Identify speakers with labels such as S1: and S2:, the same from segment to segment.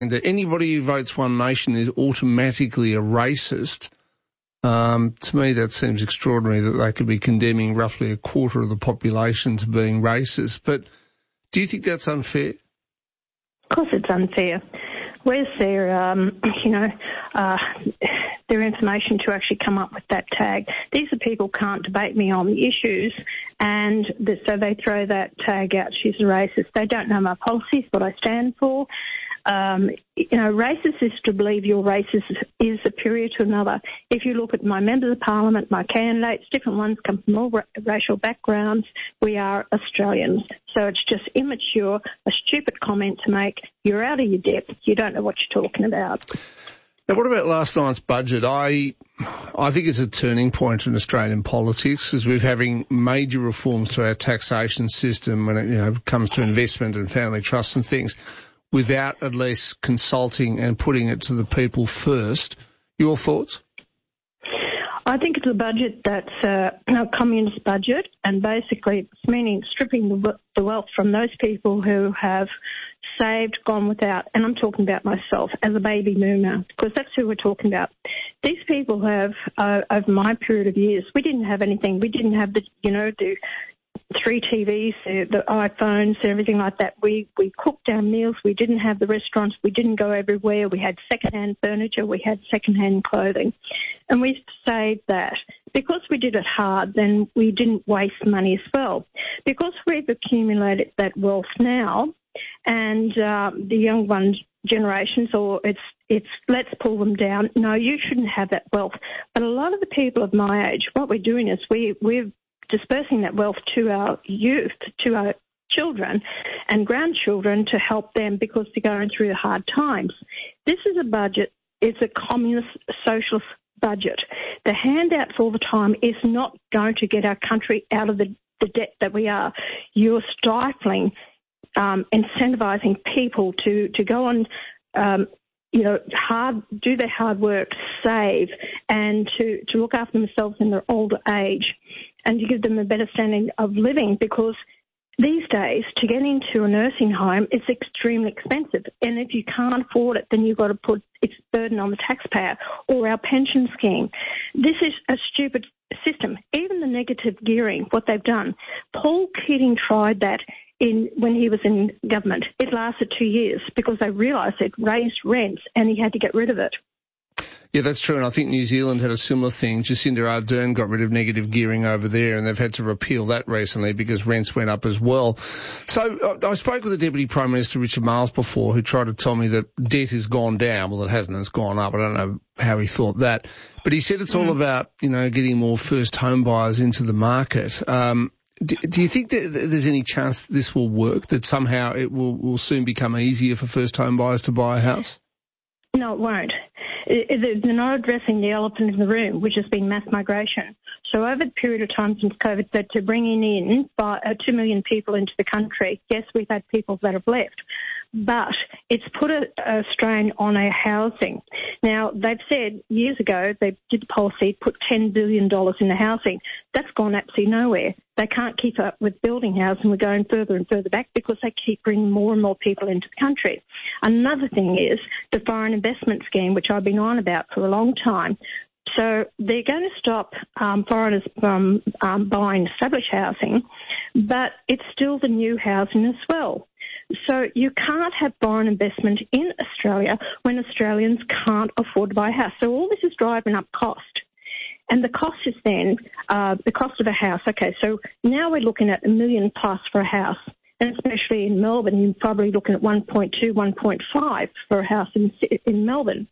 S1: that anybody who votes One Nation is automatically a racist. To me, that seems extraordinary that they could be condemning roughly a quarter of the population to being racist. But do you think that's unfair?
S2: Of course it's unfair. Where's their, their information to actually come up with that tag? These are people who can't debate me on the issues, and so they throw that tag out, she's a racist. They don't know my policies, what I stand for. Racist is to believe your race is superior to another. If you look at my members of parliament, my candidates, different ones come from all racial backgrounds. We are Australians. So it's just immature, a stupid comment to make. You're out of your depth. You don't know what you're talking about.
S1: Now, what about last night's budget? I think it's a turning point in Australian politics as we're having major reforms to our taxation system when it comes to investment and family trusts and things, without at least consulting and putting it to the people first. Your thoughts?
S2: I think it's a budget that's a communist budget, and basically it's meaning stripping the wealth from those people who have saved, gone without, and I'm talking about myself as a baby boomer, because that's who we're talking about. These people have, over my period of years, we didn't have anything. We didn't have the 3 TVs, the iPhones, everything like that. We cooked our meals. We didn't have the restaurants. We didn't go everywhere. We had second-hand furniture. We had second-hand clothing. And we saved that. Because we did it hard, then we didn't waste money as well. Because we've accumulated that wealth now, and the young ones, generations, or it's let's pull them down. No, you shouldn't have that wealth. But a lot of the people of my age, what we're doing is we're dispersing that wealth to our youth, to our children and grandchildren to help them because they're going through hard times. This is a budget. It's a communist, socialist budget. The handouts all the time is not going to get our country out of the debt that we are. You're stifling, incentivising people to go on, do their hard work, save, and to look after themselves in their older age, and to give them a better standing of living, because these days to get into a nursing home it's extremely expensive, and if you can't afford it, then you've got to put its burden on the taxpayer or our pension scheme. This is a stupid system. Even the negative gearing, what they've done. Paul Keating tried that when he was in government. It lasted 2 years because they realised it raised rents and he had to get rid of it.
S1: Yeah, that's true, and I think New Zealand had a similar thing. Jacinda Ardern got rid of negative gearing over there, and they've had to repeal that recently because rents went up as well. So I spoke with the Deputy Prime Minister, Richard Marles, before, who tried to tell me that debt has gone down. Well, it hasn't, it's gone up. I don't know how he thought that. But he said it's all about, getting more first home buyers into the market. Do you think that there's any chance this will work, that somehow it will soon become easier for first home buyers to buy a house?
S2: No, it won't. They're not addressing the elephant in the room, which has been mass migration. So over the period of time since COVID, that to bringing in 2 million people into the country, yes, we've had people that have left, but it's put a strain on our housing. Now, they've said years ago, they did the policy, put $10 billion in the housing. That's gone absolutely nowhere. They can't keep up with building housing. We're going further and further back because they keep bringing more and more people into the country. Another thing is the foreign investment scheme, which I've been on about for a long time. So they're going to stop foreigners from buying established housing, but it's still the new housing as well. So you can't have foreign investment in Australia when Australians can't afford to buy a house. So all this is driving up cost. And the cost is then the cost of a house. Okay, so now we're looking at $1 million plus for a house. And especially in Melbourne, you're probably looking at 1.2, 1.5 for a house in Melbourne.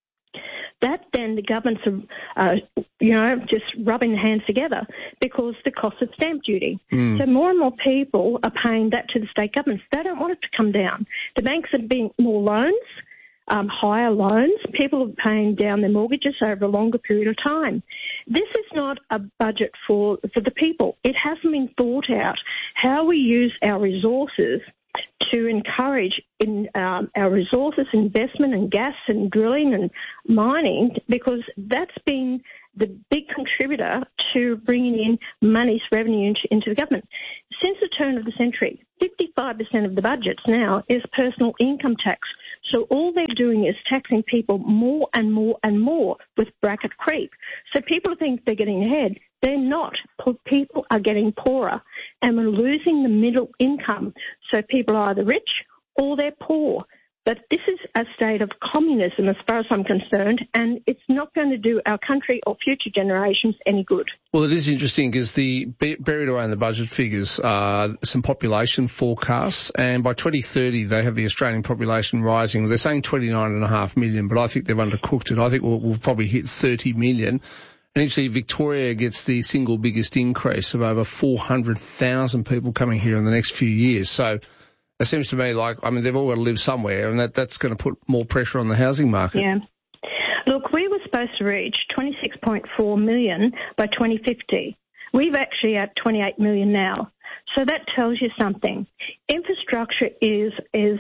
S2: That then the governments are, just rubbing their hands together because the cost of stamp duty. So more and more people are paying that to the state governments. They don't want it to come down. The banks are being more loans, higher loans. People are paying down their mortgages over a longer period of time. This is not a budget for the people. It hasn't been thought out how we use our resources to encourage our resources, investment in gas and drilling and mining, because that's been the big contributor to bringing in money's revenue into the government. Since the turn of the century, 55% of the budgets now is personal income tax. So all they're doing is taxing people more and more and more with bracket creep. So people think they're getting ahead. They're not. People are getting poorer, and we're losing the middle income. So people are either rich or they're poor. But this is a state of communism as far as I'm concerned, and it's not going to do our country or future generations any good.
S1: Well, it is interesting because buried away in the budget figures are some population forecasts, and by 2030 they have the Australian population rising. They're saying 29.5 million, but I think they've undercooked it. I think we'll probably hit 30 million. And actually Victoria gets the single biggest increase of over 400,000 people coming here in the next few years. So it seems to me like, I mean, they've all got to live somewhere, and that's going to put more pressure on the housing market.
S2: Yeah. Look, we were supposed to reach 26.4 million by 2050. We're actually at 28 million now. So that tells you something. Infrastructure is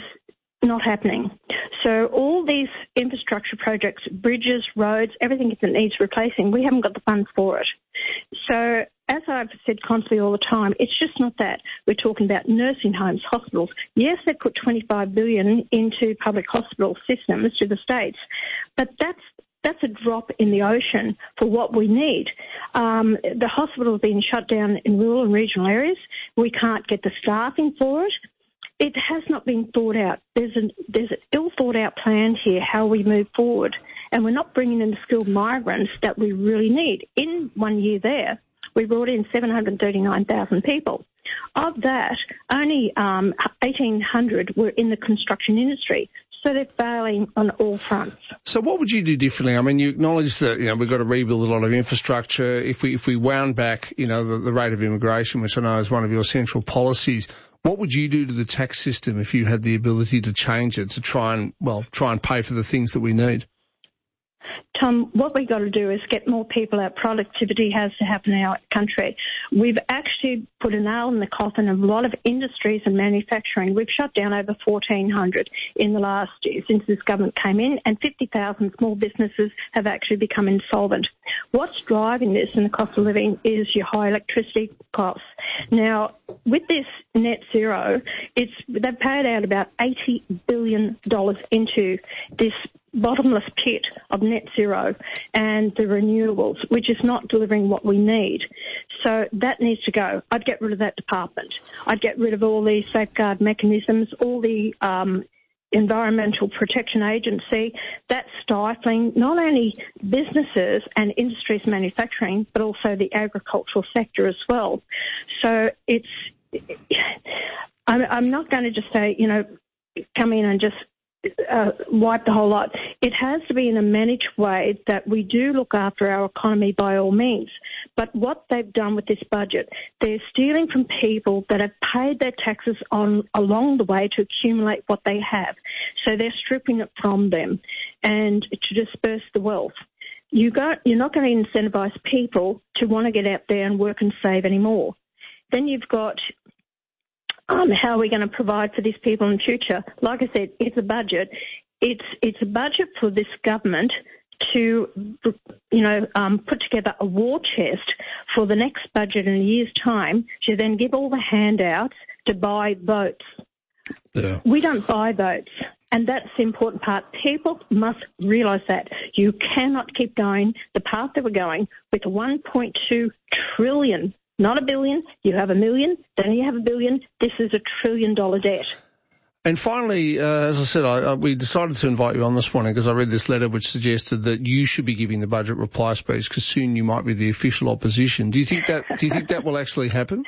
S2: not happening. So all these infrastructure projects, bridges, roads, everything that needs replacing, we haven't got the funds for it. So as I've said constantly all the time, it's just not that. We're talking about nursing homes, hospitals. Yes, they put $25 billion into public hospital systems to the states, but that's a drop in the ocean for what we need. The hospital has been shut down in rural and regional areas. We can't get the staffing for it. It has not been thought out. There's an ill-thought-out plan here how we move forward, and we're not bringing in the skilled migrants that we really need. In 1 year there, we brought in 739,000 people. Of that, only 1,800 were in the construction industry. So they're failing on all fronts.
S1: So what would you do differently? I mean, you acknowledge that, we've got to rebuild a lot of infrastructure. If we wound back, the rate of immigration, which I know is one of your central policies, what would you do to the tax system if you had the ability to change it to try and pay for the things that we need?
S2: Tom, what we've got to do is get more people out. Productivity has to happen in our country. We've actually put a nail in the coffin of a lot of industries and manufacturing. We've shut down over 1,400 in the last year since this government came in, and 50,000 small businesses have actually become insolvent. What's driving this in the cost of living is your high electricity costs. Now, with this net zero, they've paid out about $80 billion into this bottomless pit of net zero and the renewables, which is not delivering what we need. So that needs to go. I'd get rid of that department. I'd get rid of all the safeguard mechanisms, all the Environmental Protection Agency. That's stifling not only businesses and industries manufacturing, but also the agricultural sector as well. So I'm not going to just say, come in and just wipe the whole lot. It has to be in a managed way that we do look after our economy by all means. But what they've done with this budget, they're stealing from people that have paid their taxes along the way to accumulate what they have. So they're stripping it from them and to disperse the wealth. You're not going to incentivise people to want to get out there and work and save anymore. Then you've got how are we going to provide for these people in the future? Like I said, it's a budget. It's a budget for this government to, put together a war chest for the next budget in a year's time to then give all the handouts to buy votes. Yeah. We don't buy votes. And that's the important part. People must realise that. You cannot keep going the path that we're going with 1.2 trillion. Not a billion. You have a million, then you have a billion. This is $1 trillion debt.
S1: And finally, as I said, we decided to invite you on this morning because I read this letter which suggested that you should be giving the budget reply speech because soon you might be the official opposition. Do you think that will actually happen?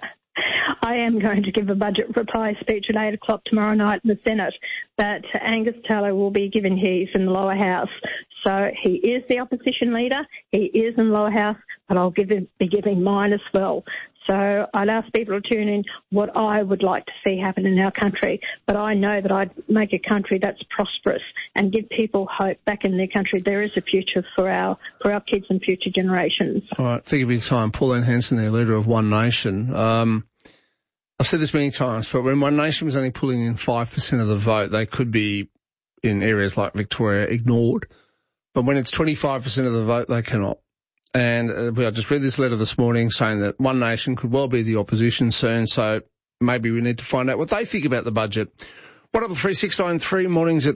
S2: I am going to give a budget reply speech at 8 o'clock tomorrow night in the Senate, but Angus Taylor will be giving his in the lower house. So he is the opposition leader, he is in the lower house, but I'll be giving mine as well. So I'd ask people to tune in what I would like to see happen in our country, but I know that I'd make a country that's prosperous and give people hope back in their country. There is a future for our kids and future generations.
S1: All right, thank you for your time. Pauline Hanson, the leader of One Nation. I've said this many times, but when One Nation was only pulling in 5% of the vote, they could be, in areas like Victoria, ignored. But when it's 25% of the vote, they cannot. And I just read this letter this morning saying that One Nation could well be the opposition soon, so maybe we need to find out what they think about the budget. 133 mornings at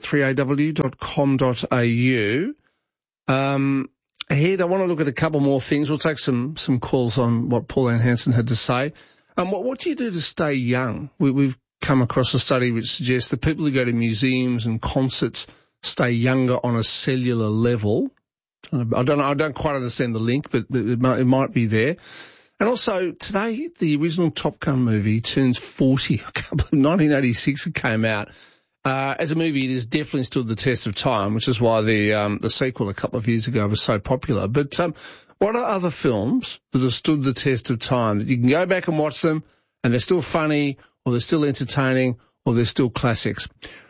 S1: 3aw.com.au. Ahead, I want to look at a couple more things. We'll take some calls on what Pauline Hanson had to say. What do you do to stay young? We've come across a study which suggests that people who go to museums and concerts stay younger on a cellular level. I don't quite understand the link, but it might be there. And also, today, the original Top Gun movie turns 40. 1986 it came out. As a movie, it has definitely stood the test of time, which is why the sequel a couple of years ago was so popular. But what are other films that have stood the test of time that you can go back and watch them and they're still funny, or they're still entertaining, or they're still classics?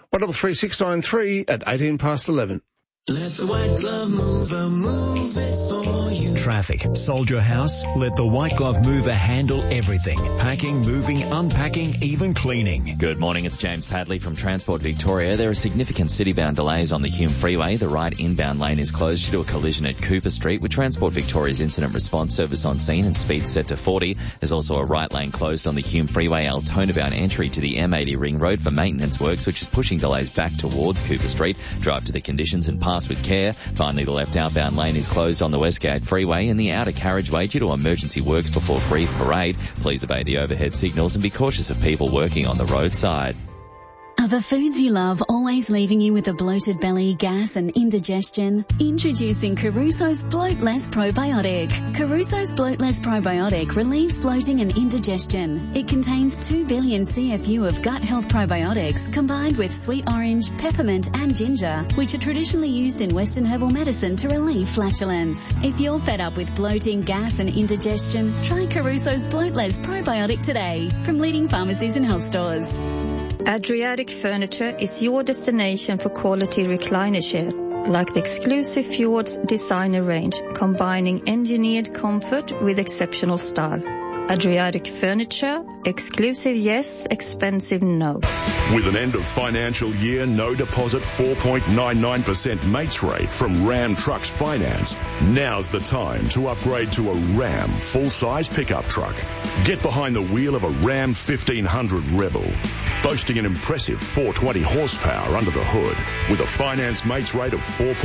S1: 133 at 11:18.
S3: Let the White Glove Mover move it for you.
S4: Traffic. Sold your house? Let the White Glove Mover handle everything. Packing, moving, unpacking, even cleaning.
S5: Good morning, it's James Padley from Transport Victoria. There are significant city-bound delays on the Hume Freeway. The right inbound lane is closed due to a collision at Cooper Street, with Transport Victoria's incident response service on scene and speed set to 40. There's also a right lane closed on the Hume Freeway Altona-bound entry to the M80 Ring Road for maintenance works, which is pushing delays back towards Cooper Street. Drive to the conditions and pass with care. Finally, the left outbound lane is closed on the Westgate Freeway and the outer carriageway due to emergency works before Free Parade. Please obey the overhead signals and be cautious of people working on the roadside.
S6: Are the foods you love always leaving you with a bloated belly, gas and indigestion? Introducing Caruso's Bloatless Probiotic. Caruso's Bloatless Probiotic relieves bloating and indigestion. It contains 2 billion CFU of gut health probiotics combined with sweet orange, peppermint and ginger, which are traditionally used in Western herbal medicine to relieve flatulence. If you're fed up with bloating, gas and indigestion, try Caruso's Bloatless Probiotic today from leading pharmacies and health stores.
S7: Adriatic Furniture is your destination for quality recliner chairs, like the exclusive Fjords designer range, combining engineered comfort with exceptional style. Adriatic Furniture, exclusive yes, expensive no.
S8: With an end of financial year, no deposit 4.99% mates rate from Ram Trucks Finance, now's the time to upgrade to a Ram full-size pickup truck. Get behind the wheel of a Ram 1500 Rebel, boasting an impressive 420 horsepower under the hood, with a finance mates rate of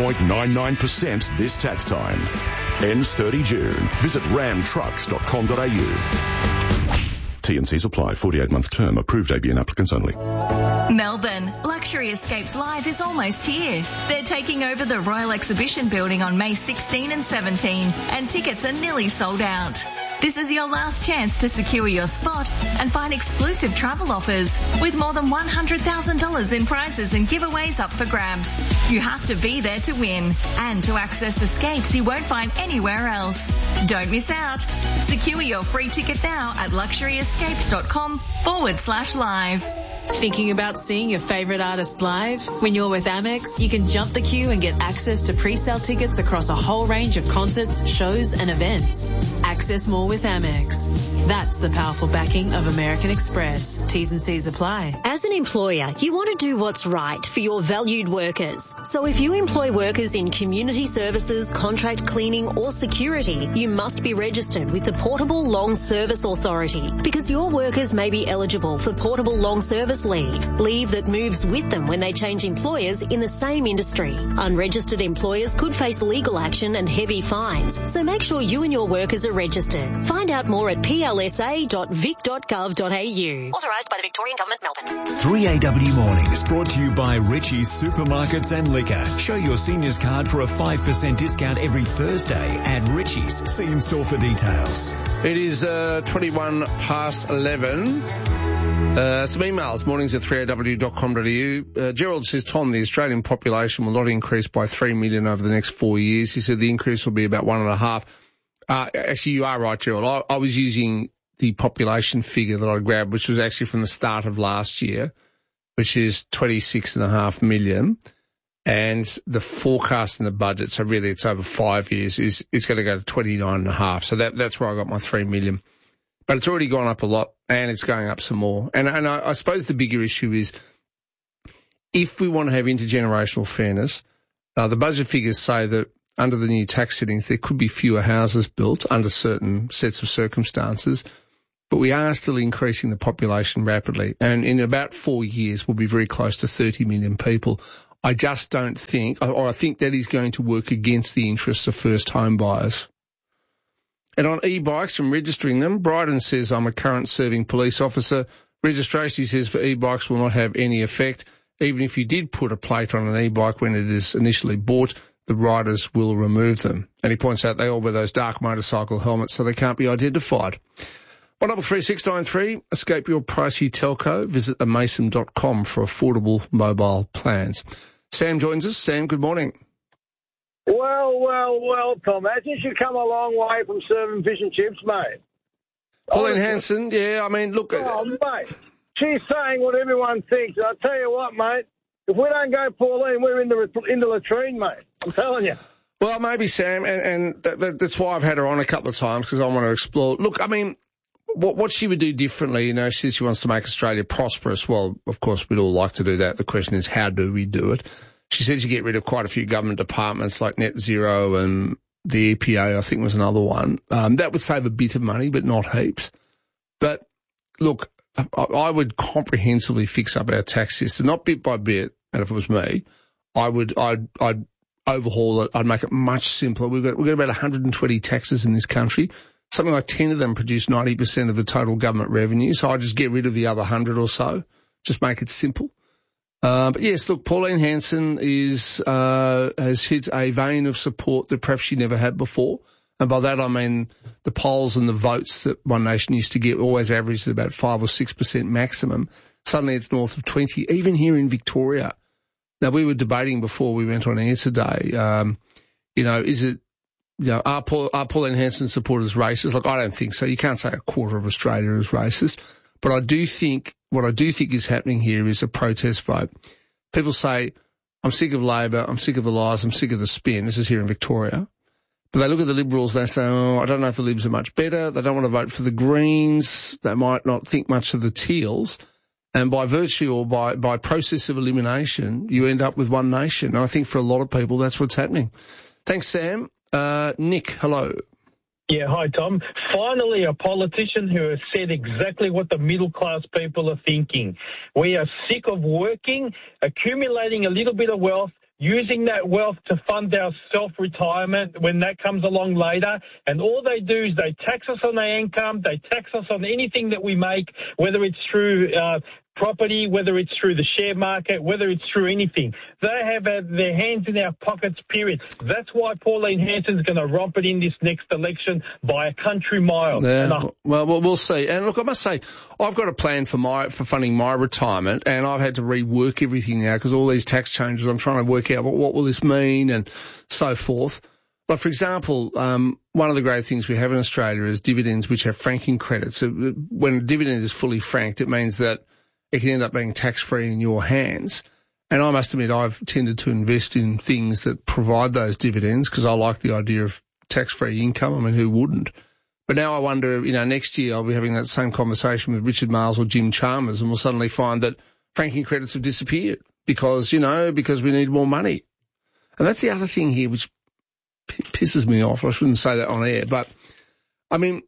S8: 4.99% this tax time. Ends 30 June. Visit ramtrucks.com.au. T&Cs apply. 48-month term. Approved ABN applicants only.
S9: Melbourne. Luxury Escapes Live is almost here. They're taking over the Royal Exhibition Building on May 16 and 17, and tickets are nearly sold out. This is your last chance to secure your spot and find exclusive travel offers with more than $100,000 in prizes and giveaways up for grabs. You have to be there to win and to access escapes you won't find anywhere else. Don't miss out. Secure your free ticket now at luxuryescapes.com/live.
S10: Thinking about seeing your favorite artist live? When you're with Amex, you can jump the queue and get access to pre-sale tickets across a whole range of concerts, shows and events. Access more with Amex. That's the powerful backing of American Express. T's and C's apply.
S11: As an employer, you want to do what's right for your valued workers. So if you employ workers in community services, contract cleaning or security, you must be registered with the Portable Long Service Authority, because your workers may be eligible for Portable Long Service leave that moves with them when they change employers in the same industry. Unregistered employers could face legal action and heavy fines, so make sure you and your workers are registered. Find out more at plsa.vic.gov.au. Authorised by the Victorian Government, Melbourne.
S4: 3AW Mornings, brought to you by Richie's Supermarkets and Liquor. Show your seniors card for a 5% discount every Thursday at Richie's. See in store for details.
S1: It is 11:21. Some emails, mornings at 3aw.com.au. Gerald says, Tom, the Australian population will not increase by 3 million over the next 4 years. He said the increase will be about 1.5. Actually, you are right, Gerald. I was using the population figure that I grabbed, which was actually from the start of last year, which is 26.5 million. And the forecast in the budget, so really it's over 5 years, it's going to go to 29.5. So that's where I got my 3 million. But it's already gone up a lot, and it's going up some more. And I suppose the bigger issue is, if we want to have intergenerational fairness, the budget figures say that under the new tax settings, there could be fewer houses built under certain sets of circumstances. but we are still increasing the population rapidly. And in about 4 years, we'll be very close to 30 million people. I just don't think, or I think that is going to work against the interests of first home buyers. And on e-bikes and registering them, Bryden says, I'm a current serving police officer. Registration, he says, for e-bikes will not have any effect. Even if you did put a plate on an e-bike when it is initially bought, the riders will remove them. And he points out they all wear those dark motorcycle helmets so they can't be identified. 133693, escape your pricey telco. Visit amason.com for affordable mobile plans. Sam joins us. Sam, good morning.
S12: Well, Tom. Hasn't you come a long way from serving fish and chips, mate?
S1: Pauline Hanson, yeah, I mean, look...
S12: Oh, mate, she's saying what everyone thinks. I'll tell you what, mate, if we don't go Pauline, we're in the latrine, mate. I'm telling you.
S1: Well, maybe, Sam, and that's why I've had her on a couple of times, because I want to explore. Look, I mean, what she would do differently, you know, she says she wants to make Australia prosperous. Well, of course, we'd all like to do that. The question is, how do we do it? She says you get rid of quite a few government departments like Net Zero and the EPA, I think was another one. That would save a bit of money, but not heaps. But look, I would comprehensively fix up our tax system, not bit by bit. And if it was me, I'd overhaul it. I'd make it much simpler. We've got about 120 taxes in this country. Something like 10 of them produce 90% of the total government revenue. So I'd just get rid of the other 100 or so. Just make it simple. But yes, look, Pauline Hanson has hit a vein of support that perhaps she never had before. And by that I mean the polls and the votes that One Nation used to get always averaged at about 5 or 6% maximum. Suddenly it's north of 20, even here in Victoria. Now, we were debating before we went on air today, are Pauline Hanson supporters racist? Look, I don't think so. You can't say a quarter of Australia is racist. But what I do think is happening here is a protest vote. People say, I'm sick of Labor, I'm sick of the lies, I'm sick of the spin. This is here in Victoria. But they look at the Liberals, they say, I don't know if the Libs are much better. They don't want to vote for the Greens. They might not think much of the Teals. And by virtue or by process of elimination, you end up with One Nation. And I think for a lot of people, that's what's happening. Thanks, Sam. Nick, hello.
S13: Yeah, hi, Tom. Finally, a politician who has said exactly what the middle-class people are thinking. We are sick of working, accumulating a little bit of wealth, using that wealth to fund our self-retirement when that comes along later. And all they do is they tax us on our income, they tax us on anything that we make, whether it's through property, whether it's through the share market, whether it's through anything. They have their hands in our pockets, period. That's why Pauline Hanson's going to romp it in this next election by a country mile.
S1: Yeah, well, we'll see. And look, I must say, I've got a plan for funding my retirement, and I've had to rework everything now because all these tax changes, I'm trying to work out what will this mean and so forth. But, for example, one of the great things we have in Australia is dividends which have franking credits. So when a dividend is fully franked, it means that it can end up being tax-free in your hands. And I must admit, I've tended to invest in things that provide those dividends because I like the idea of tax-free income. I mean, who wouldn't? But now I wonder, next year I'll be having that same conversation with Richard Marles or Jim Chalmers, and we'll suddenly find that franking credits have disappeared because we need more money. And that's the other thing here which pisses me off. I shouldn't say that on air, but, I mean,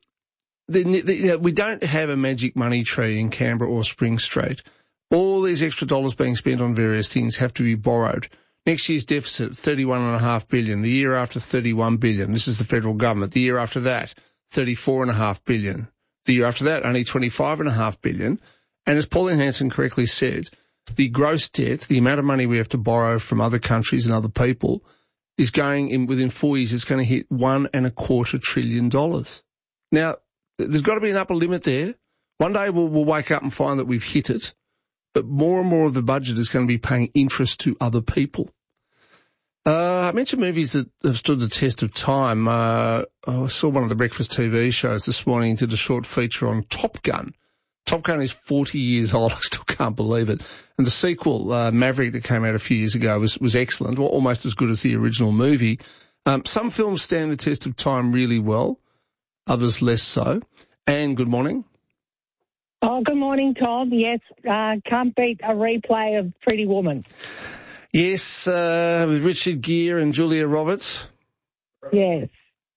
S1: we don't have a magic money tree in Canberra or Spring Street. All these extra dollars being spent on various things have to be borrowed. Next year's deficit, $31.5 billion. The year after, $31 billion. This is the federal government. The year after that, $34.5 billion. The year after that, only $25.5 billion. And as Pauline Hanson correctly said, the gross debt, the amount of money we have to borrow from other countries and other people, is going within 4 years, it's going to hit $1.25 trillion. Now, there's got to be an upper limit there. One day we'll wake up and find that we've hit it, but more and more of the budget is going to be paying interest to other people. I mentioned movies that have stood the test of time. I saw one of the breakfast TV shows this morning, did a short feature on Top Gun. Top Gun is 40 years old. I still can't believe it. And the sequel, Maverick, that came out a few years ago was excellent, almost as good as the original movie. Some films stand the test of time really well, others less so. Anne, good morning.
S14: Oh, good morning, Tom. Yes, can't beat a replay of Pretty Woman.
S1: Yes, with Richard Gere and Julia Roberts.
S14: Yes.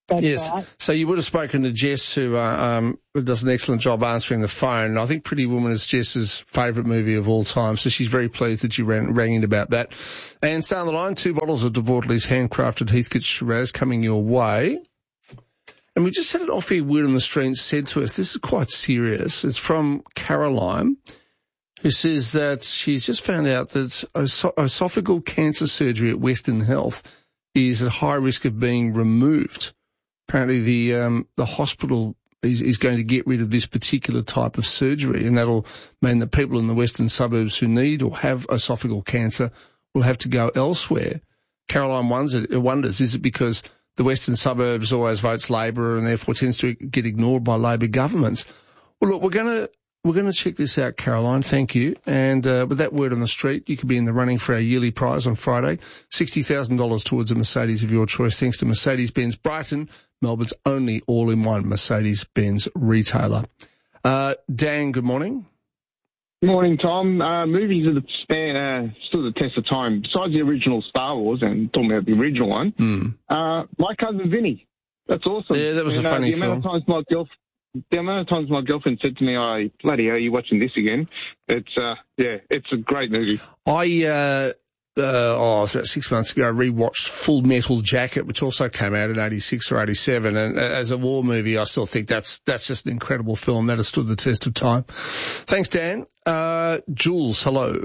S14: That's
S1: yes.
S14: right.
S1: So you would have spoken to Jess, who does an excellent job answering the phone. I think Pretty Woman is Jess's favourite movie of all time, so she's very pleased that you rang in about that. And stay on the line, 2 bottles of DeVortley's handcrafted Heathcote Shiraz coming your way. And we just had it off here, word on the street said to us, this is quite serious. It's from Caroline, who says that she's just found out that esophageal cancer surgery at Western Health is at high risk of being removed. Apparently the hospital is going to get rid of this particular type of surgery, and that'll mean that people in the western suburbs who need or have esophageal cancer will have to go elsewhere. Caroline wonders, is it because the western suburbs always votes Labor and therefore tends to get ignored by Labor governments? Well, look, we're going to check this out, Caroline. Thank you. And with that word on the street, you could be in the running for our yearly prize on Friday, $60,000 towards a Mercedes of your choice, thanks to Mercedes-Benz Brighton, Melbourne's only all-in-one Mercedes-Benz retailer. Dan, good morning.
S15: Good morning, Tom. Movies that stood the test of time. Besides the original Star Wars, and talking about the original one, My Cousin Vinny. That's awesome.
S1: Yeah, that was a funny film.
S15: The amount of times my girlfriend said to me, "Oh, bloody hell, are you watching this again?" It's a great movie.
S1: It was about 6 months ago, I rewatched Full Metal Jacket, which also came out in 86 or 87. And as a war movie, I still think that's just an incredible film that has stood the test of time. Thanks, Dan. Jules, hello.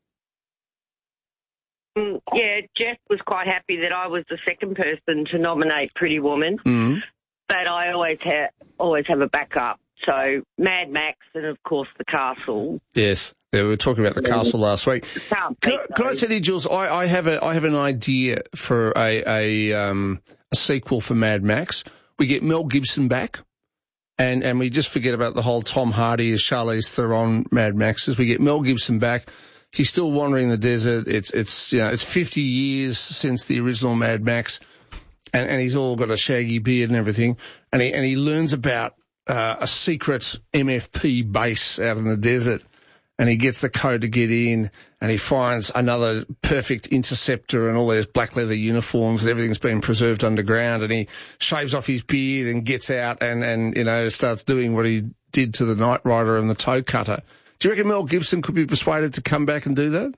S16: Yeah, Jeff was quite happy that I was the second person to nominate Pretty Woman.
S1: Mm.
S16: But I always have a backup. So Mad Max and, of course, The Castle.
S1: Yes. Yeah, we were talking about The Castle last week. Can I tell you, Jules, I have an idea for a sequel for Mad Max. We get Mel Gibson back, and we just forget about the whole Tom Hardy as Charlize Theron Mad Maxes. We get Mel Gibson back. He's still wandering the desert. It's 50 years since the original Mad Max. And he's all got a shaggy beard and everything, and he learns about a secret MFP base out in the desert, and he gets the code to get in, and he finds another perfect interceptor and all those black leather uniforms, and everything's been preserved underground, and he shaves off his beard and gets out and starts doing what he did to the Knight Rider and the Toe Cutter. Do you reckon Mel Gibson could be persuaded to come back and do that?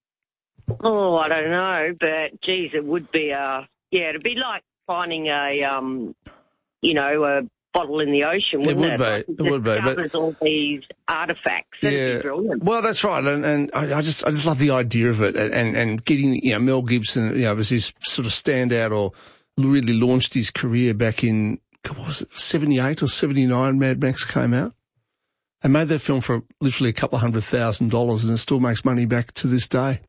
S16: Oh, I don't know, but geez, it would be it'd be like finding a bottle in the ocean, wouldn't it?
S1: It would be.
S16: But all these artifacts. That'd be brilliant.
S1: Well, that's right, and I just love the idea of it, and getting Mel Gibson, was his sort of standout, or really launched his career back in 78 or 79. Mad Max came out. They made that film for literally a couple of $100,000, and it still makes money back to this day.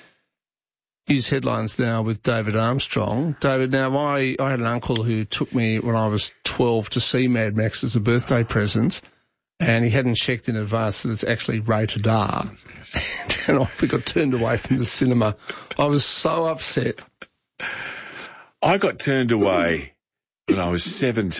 S1: News headlines now with David Armstrong. David, now I had an uncle who took me when I was 12 to see Mad Max as a birthday present, and he hadn't checked in advance that it's actually rated R. And we got turned away from the cinema. I was so upset.
S17: I got turned away when I was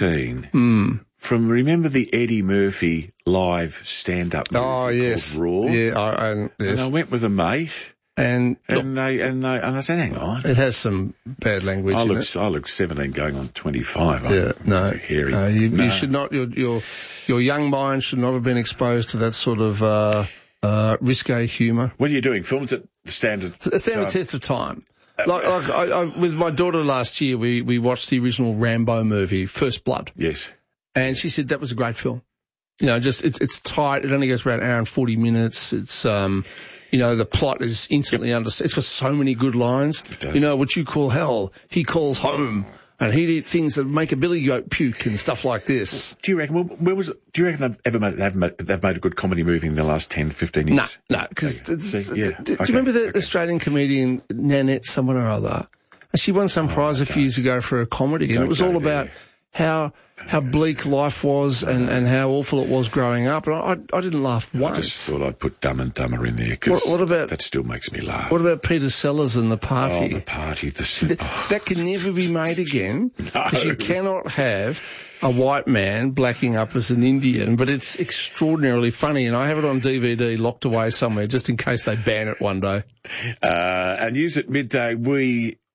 S17: 17 from, remember the Eddie Murphy live stand-up movie called Raw?
S1: Yeah,
S17: and I went with a mate. And I said, hang on.
S1: It has some bad language in it.
S17: I look 17 going on 25.
S1: Yeah, no.
S17: Hairy.
S1: You should not, your young mind should not have been exposed to that sort of risque humour.
S17: What are you doing? Films at the standard
S1: test of time. Like with my daughter last year, we watched the original Rambo movie, First Blood.
S17: Yes.
S1: And she said that was a great film. It's tight. It only goes about an hour and 40 minutes. It's, the plot is instantly understood. It's got so many good lines. What you call hell, he calls home. And he'd eat things that make a billy goat puke and stuff like this.
S17: Do you reckon, do you reckon they've made a good comedy movie in the last 10, 15 years?
S1: No, because, do you remember the Australian comedian Nanette someone or other? And she won some prize a few years ago for a comedy, and it was all about how bleak life was and how awful it was growing up. And I didn't laugh once.
S17: I just thought I'd put Dumb and Dumber in there because that still makes me laugh.
S1: What about Peter Sellers and The Party?
S17: Oh, The Party.
S1: That can never be made again because you cannot have a white man blacking up as an Indian, but it's extraordinarily funny, and I have it on DVD locked away somewhere just in case they ban it one day.
S17: And news at midday, we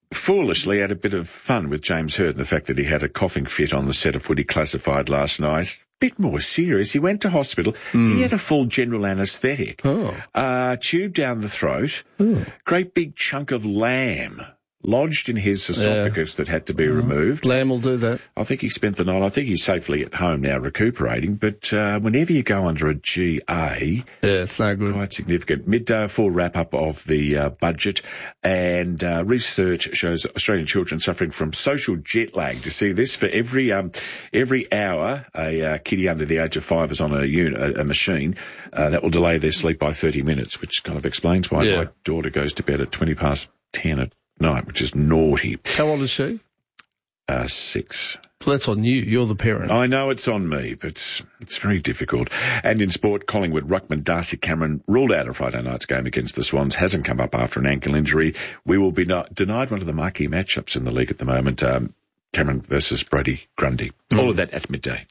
S17: foolishly had a bit of fun with James Hird and the fact that he had a coughing fit on the set of Footy Classified last night. Bit more serious. He went to hospital. He had a full general anaesthetic. Tube down the throat. Great big chunk of lamb lodged in his esophagus that had to be removed.
S1: Lamb will do that.
S17: I think he spent the night. I think he's safely at home now recuperating. But whenever you go under a GA,
S1: it's no good.
S17: Quite significant. Midday, full wrap-up of the budget. And research shows Australian children suffering from social jet lag. To see this, for every hour a kiddie under the age of 5 is on a machine, that will delay their sleep by 30 minutes, which kind of explains why my daughter goes to bed at 10:20 at night, which is naughty.
S1: How old is she?
S17: 6.
S1: Well, that's on you. You're the parent.
S17: I know it's on me, but it's very difficult. And in sport, Collingwood ruckman Darcy Cameron ruled out of Friday night's game against the Swans. Hasn't come up after an ankle injury. We will be denied one of the marquee matchups in the league at the moment. Cameron versus Brody Grundy. All of that at midday.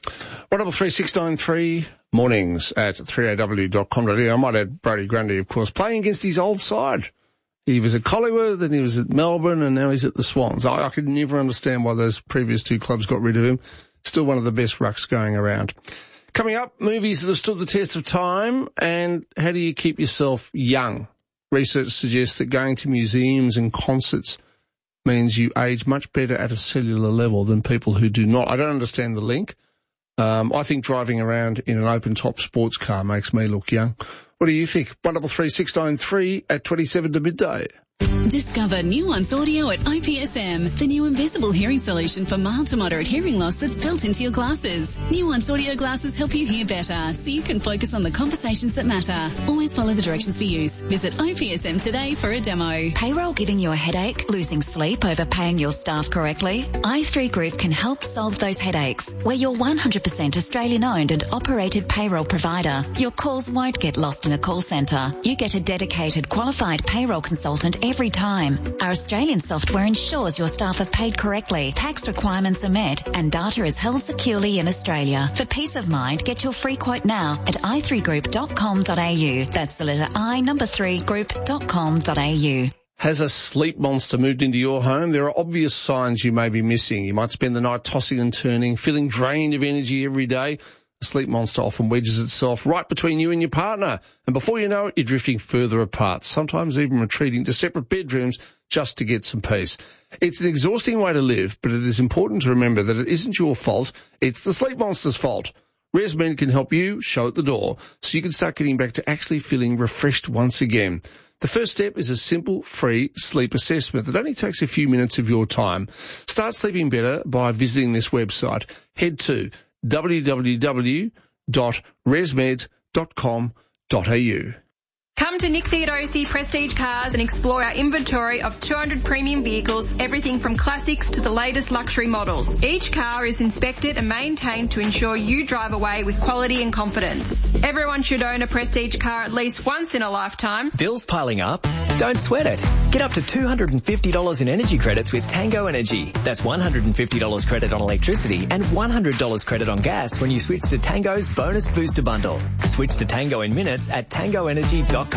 S1: 133 mornings at 3aw.com.au. I might add Brody Grundy, of course, playing against his old side. He was at Collingwood, then he was at Melbourne, and now he's at the Swans. I could never understand why those previous two clubs got rid of him. Still one of the best rucks going around. Coming up, movies that have stood the test of time, and how do you keep yourself young? Research suggests that going to museums and concerts means you age much better at a cellular level than people who do not. I don't understand the link. I think driving around in an open-top sports car makes me look young. What do you think? 133 at 27 to midday.
S6: Discover Nuance Audio at IPSM, the new invisible hearing solution for mild to moderate hearing loss that's built into your glasses. Nuance Audio glasses help you hear better, so you can focus on the conversations that matter. Always follow the directions for use. Visit IPSM today for a demo.
S18: Payroll giving you a headache? Losing sleep over paying your staff correctly? i3 Group can help solve those headaches. We're your 100% Australian-owned and operated payroll provider. Your calls won't get lost in a call centre. You get a dedicated, qualified payroll consultant every time. Our Australian software ensures your staff are paid correctly, tax requirements are met, and data is held securely in Australia. For peace of mind, get your free quote now at i3group.com.au. That's the letter I, number 3, group.com.au.
S1: Has a sleep monster moved into your home? There are obvious signs you may be missing. You might spend the night tossing and turning, feeling drained of energy every day. The sleep monster often wedges itself right between you and your partner, and before you know it, you're drifting further apart, sometimes even retreating to separate bedrooms just to get some peace. It's an exhausting way to live, but it is important to remember that it isn't your fault, it's the sleep monster's fault. ResMed can help you show it the door, so you can start getting back to actually feeling refreshed once again. The first step is a simple, free sleep assessment that only takes a few minutes of your time. Start sleeping better by visiting this website. Head to www.resmed.com.au.
S19: Come to Nick Theodosi Prestige Cars and explore our inventory of 200 premium vehicles, everything from classics to the latest luxury models. Each car is inspected and maintained to ensure you drive away with quality and confidence. Everyone should own a Prestige car at least once in a lifetime.
S20: Bills piling up? Don't sweat it. Get up to $250 in energy credits with Tango Energy. That's $150 credit on electricity and $100 credit on gas when you switch to Tango's Bonus Booster Bundle. Switch to Tango in minutes at tangoenergy.com.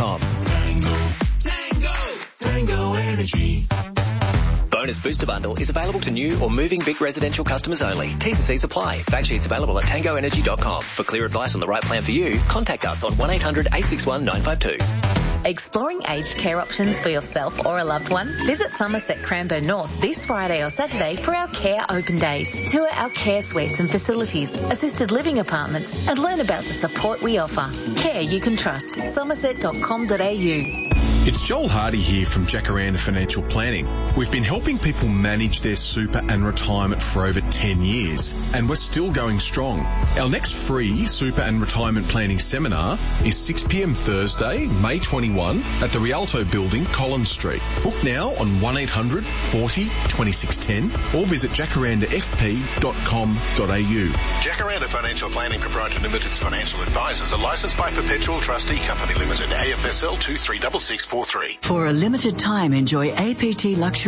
S3: Tango Energy.
S20: Bonus Booster Bundle is available to new or moving big residential customers only. T's and C's apply. Fact sheets available at tangoenergy.com. For clear advice on the right plan for you, contact us on 1-800-861-952.
S21: Exploring aged care options for yourself or a loved one? Visit Somerset Cranbourne North this Friday or Saturday for our Care Open Days. Tour our care suites and facilities, assisted living apartments, and learn about the support we offer. Care you can trust. Somerset.com.au.
S22: It's Joel Hardy here from Jacaranda Financial Planning. We've been helping people manage their super and retirement for over 10 years, and we're still going strong. Our next free super and retirement planning seminar is 6 p.m. Thursday, May 21 at the Rialto Building, Collins Street. Book now on 1-800-40-2610 or visit jacarandafp.com.au.
S23: Jacaranda Financial Planning Proprietary Limited's financial advisors are licensed by Perpetual Trustee Company Limited, AFSL 236643.
S24: For a limited time, enjoy APT Luxury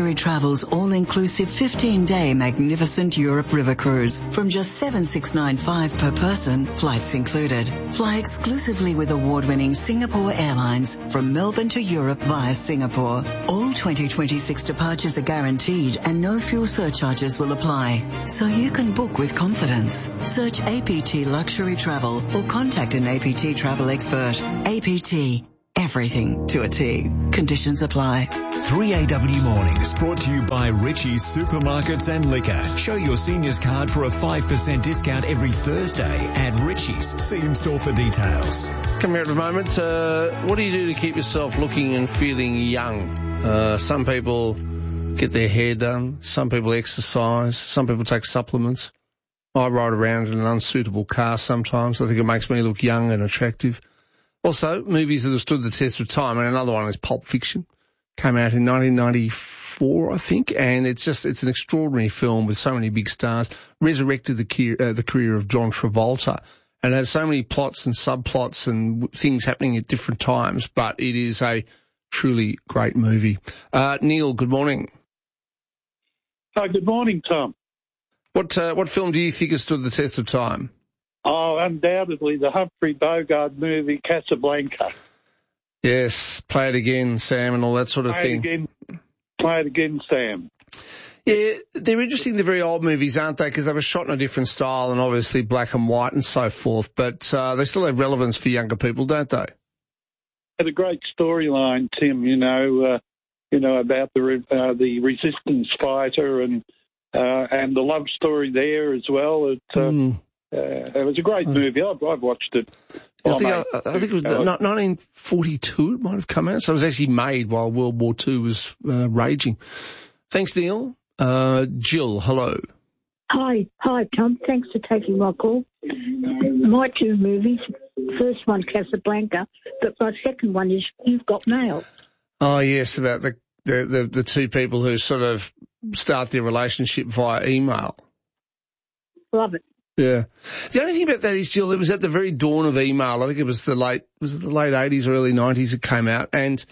S2: Luxury Travel's all-inclusive 15-day magnificent Europe river cruise from just $7,695 per person, flights included. Fly exclusively with award-winning Singapore Airlines from Melbourne to Europe via Singapore. All 2026 departures are guaranteed and no fuel surcharges will apply, so you can book with confidence. Search APT Luxury Travel or contact an APT travel expert. APT. Everything to a T. Conditions apply.
S4: 3AW Mornings brought to you by Richie's Supermarkets and Liquor. Show your seniors card for a 5% discount every Thursday at Richie's. See in store for details.
S1: Come here at the moment. What do you do to keep yourself looking and feeling young? Some people get their hair done. Some people exercise. Some people take supplements. I ride around in an unsuitable car sometimes. I think it makes me look young and attractive. Also, movies that have stood the test of time, and another one is Pulp Fiction. Came out in 1994, I think, and it's an extraordinary film with so many big stars. Resurrected the career of John Travolta, and has so many plots and subplots and things happening at different times, but it is a truly great movie. Neil, good morning.
S5: Hi, good morning, Tom.
S1: What film do you think has stood the test of time?
S5: Oh, undoubtedly the Humphrey Bogart movie Casablanca.
S1: Yes, play it again, Sam, and all that sort of thing.
S5: Play it again, Sam.
S1: Yeah, they're interesting, the very old movies, aren't they? Because they were shot in a different style and obviously black and white and so forth, but they still have relevance for younger people, don't they?
S5: Had a great storyline, Tim, about the resistance fighter and the love story there as well. It was a great movie. I've watched it.
S1: I think it was 1942 it might have come out, so it was actually made while World War II was raging. Thanks, Neil. Jill, hello.
S7: Hi, Tom. Thanks for taking my call. My two movies, first one Casablanca, but my second one is You've Got Mail.
S1: Oh, yes, about the two people who sort of start their relationship via email.
S7: Love it.
S1: Yeah. The only thing about that is, Jill, it was at the very dawn of email. I think it was the late 80s or early 90s it came out. And,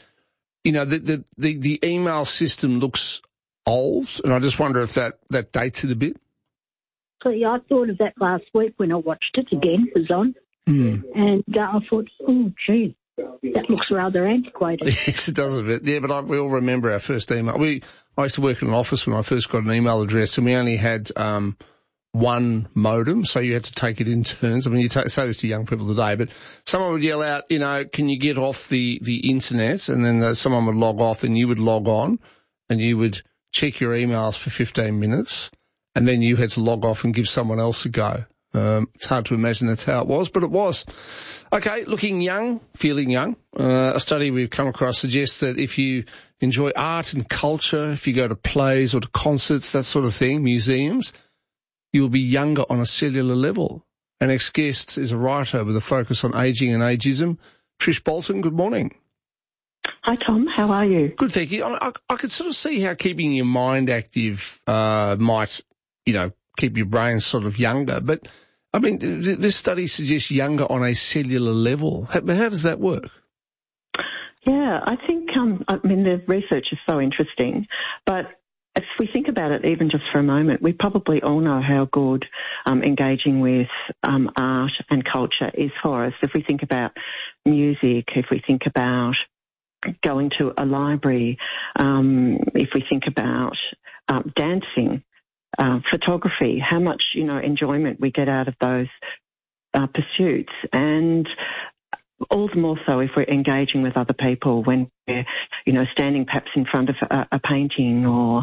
S1: the email system looks old, and I just wonder if that dates it a bit.
S7: So, yeah, I thought of that last week when I watched it again. It was on. And I thought, oh, gee, that looks rather antiquated.
S1: Yes, it does a bit. Yeah, but we all remember our first email. I used to work in an office when I first got an email address, and we only had one modem, so you had to take it in turns. I mean, you say this to young people today, but someone would yell out, can you get off the internet? And then someone would log off and you would log on and you would check your emails for 15 minutes and then you had to log off and give someone else a go. It's hard to imagine that's how it was, but it was. Okay, looking young, feeling young. A study we've come across suggests that if you enjoy art and culture, if you go to plays or to concerts, that sort of thing, museums, you'll be younger on a cellular level. Our next guest is a writer with a focus on ageing and ageism. Trish Bolton, good morning.
S24: Hi, Tom. How are you?
S1: Good, thank you. I could sort of see how keeping your mind active might, keep your brain sort of younger. But, I mean, this study suggests younger on a cellular level. How does that work?
S24: Yeah, I think, the research is so interesting, but if we think about it even just for a moment, we probably all know how good engaging with art and culture is for us. If we think about music, if we think about going to a library, if we think about dancing, photography, how much, enjoyment we get out of those pursuits. And all the more so if we're engaging with other people when we're, standing perhaps in front of a painting or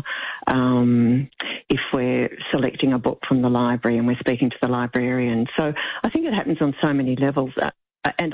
S24: if we're selecting a book from the library and we're speaking to the librarian. So I think it happens on so many levels. And